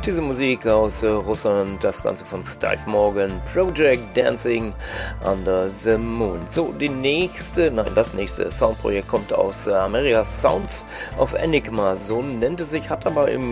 diese Musik aus Russland, das Ganze von Steve Morgan, Project Dancing Under the Moon. So, das nächste Soundprojekt kommt aus Amerika, Sounds of Enigma, so nennt es sich, hat aber im